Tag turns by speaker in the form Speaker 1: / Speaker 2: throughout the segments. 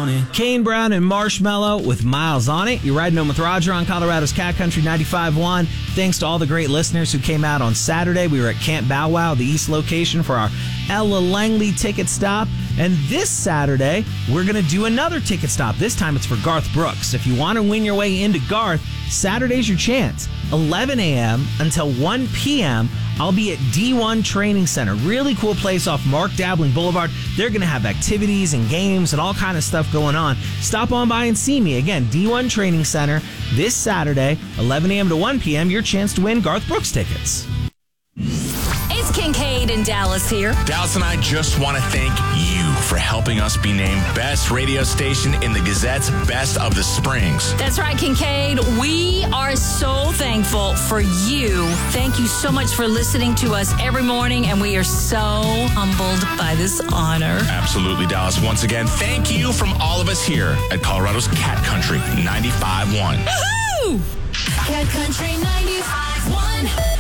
Speaker 1: on it. Kane Brown and Marshmello with Miles on It. You're riding home with Roger on Colorado's Cat Country 95.1. Thanks to all the great listeners who came out on Saturday. We were at Camp Bow Wow, the East location, for our Ella Langley ticket stop. And this Saturday, we're going to do another ticket stop. This time it's for Garth Brooks. If you want to win your way into Garth, Saturday's your chance. 11 a.m. until 1 p.m., I'll be at D1 Training Center. Really cool place off Mark Dabbling Boulevard. They're going to have activities and games and all kind of stuff going on. Stop on by and see me. Again, D1 Training Center this Saturday, 11 a.m. to 1 p.m., your chance to win Garth Brooks tickets.
Speaker 2: It's Kincaid in Dallas here.
Speaker 3: Dallas and I just want to thank you for helping us be named Best Radio Station in the Gazette's Best of the Springs.
Speaker 2: That's right, Kincaid. We are so thankful for you. Thank you so much for listening to us every morning, and we are so humbled by this honor.
Speaker 3: Absolutely, Dallas. Once again, thank you from all of us here at Colorado's Cat Country 95.1.
Speaker 2: Woohoo! Cat Country 95.1.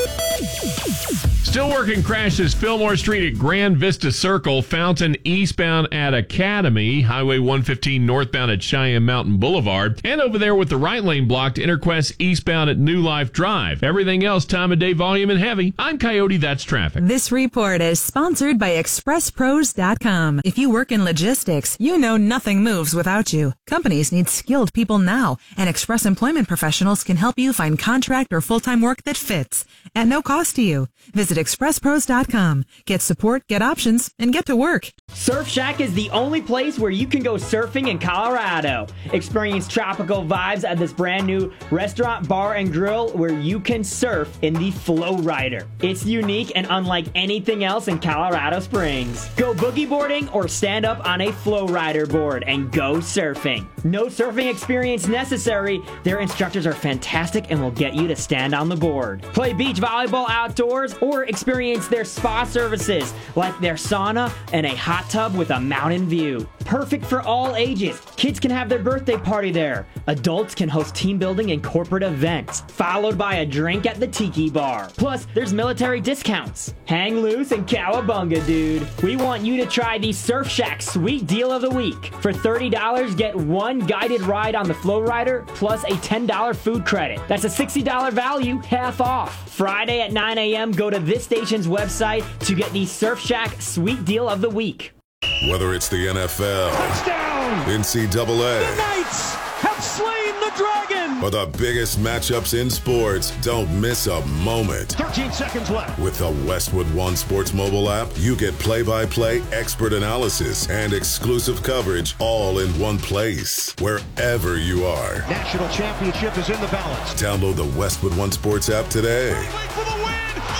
Speaker 4: Still working crashes Fillmore Street at Grand Vista Circle, Fountain eastbound at Academy, Highway 115 northbound at Cheyenne Mountain Boulevard, and over there with the right lane blocked, Interquest eastbound at New Life Drive. Everything else, time of day, volume, and heavy. I'm Coyote, that's traffic.
Speaker 5: This report is sponsored by ExpressPros.com. If you work in logistics, you know nothing moves without you. Companies need skilled people now, and Express Employment Professionals can help you find contract or full-time work that fits at no cost to you. Visit ExpressPros.com. Get support, get options, and get to work.
Speaker 6: Surf Shack is the only place where you can go surfing in Colorado. Experience tropical vibes at this brand new restaurant, bar, and grill where you can surf in the Flow Rider. It's unique and unlike anything else in Colorado Springs. Go boogie boarding or stand up on a Flow Rider board and go surfing. No surfing experience necessary. Their instructors are fantastic and will get you to stand on the board. Play beach volleyball outdoors or experience their spa services like their sauna and a hot tub with a mountain view. Perfect for all ages. Kids can have their birthday party there. Adults can host team building and corporate events, followed by a drink at the Tiki Bar. Plus, there's military discounts. Hang loose and cowabunga, dude. We want you to try the Surf Shack Sweet Deal of the Week. For $30, get one guided ride on the Flow Rider plus a $10 food credit. That's a $60 value, half off. Friday at 9 a.m., go to this station's website to get the Surf Shack Sweet Deal of the Week.
Speaker 7: Whether it's the NFL,
Speaker 8: touchdown,
Speaker 7: NCAA,
Speaker 8: the Knights have slain the dragon,
Speaker 7: or the biggest matchups in sports, don't miss a moment.
Speaker 8: 13 seconds left.
Speaker 7: With the Westwood One Sports mobile app, you get play-by-play expert analysis and exclusive coverage all in one place, wherever you are.
Speaker 8: National championship is in the balance.
Speaker 7: Download the Westwood One Sports app today.
Speaker 8: Wait for the win!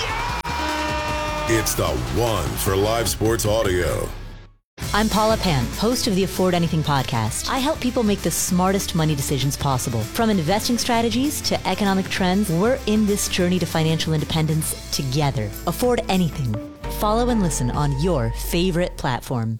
Speaker 8: Yeah!
Speaker 7: It's the one for live sports audio.
Speaker 9: I'm Paula Pan, host of the Afford Anything podcast. I help people make the smartest money decisions possible. From investing strategies to economic trends, we're in this journey to financial independence together. Afford Anything. Follow and listen on your favorite platform.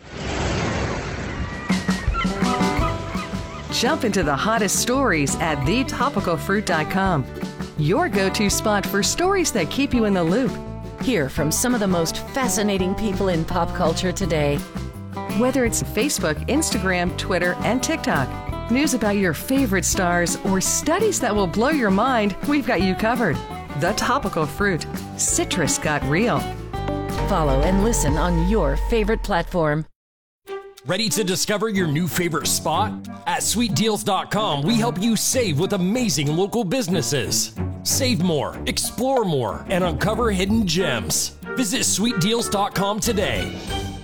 Speaker 5: Jump into the hottest stories at thetopicalfruit.com. Your go-to spot for stories that keep you in the loop.
Speaker 10: Hear from some of the most fascinating people in pop culture today.
Speaker 5: Whether it's Facebook, Instagram, Twitter, and TikTok, news about your favorite stars, or studies that will blow your mind, we've got you covered. The Topical Fruit. Citrus got real.
Speaker 10: Follow and listen on your favorite platform.
Speaker 11: Ready to discover your new favorite spot? At SweetDeals.com, we help you save with amazing local businesses. Save more, explore more, and uncover hidden gems. Visit SweetDeals.com today.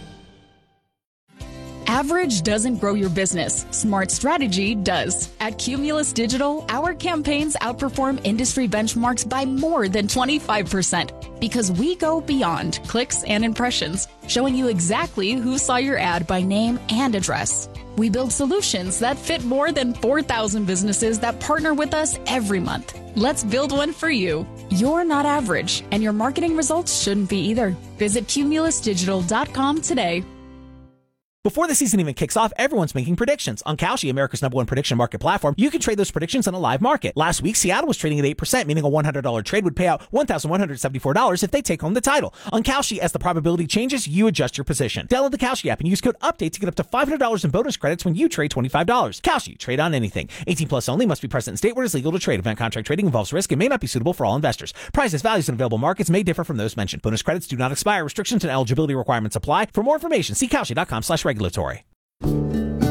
Speaker 12: Average doesn't grow your business. Smart strategy does. At Cumulus Digital, our campaigns outperform industry benchmarks by more than 25% because we go beyond clicks and impressions, showing you exactly who saw your ad by name and address. We build solutions that fit more than 4,000 businesses that partner with us every month. Let's build one for you. You're not average, and your marketing results shouldn't be either. Visit cumulusdigital.com today.
Speaker 13: Before the season even kicks off, everyone's making predictions. On Kalshi, America's #1 prediction market platform, you can trade those predictions in a live market. Last week, Seattle was trading at 8%, meaning a $100 trade would pay out $1,174 if they take home the title. On Kalshi, as the probability changes, you adjust your position. Download the Kalshi app and use code UPDATE to get up to $500 in bonus credits when you trade $25. Kalshi, trade on anything. 18 plus only, must be present in state where it is legal to trade. Event contract trading involves risk and may not be suitable for all investors. Prices, values, and available markets may differ from those mentioned. Bonus credits do not expire. Restrictions and eligibility requirements apply. For more information, see Kalshi.com/regulatory.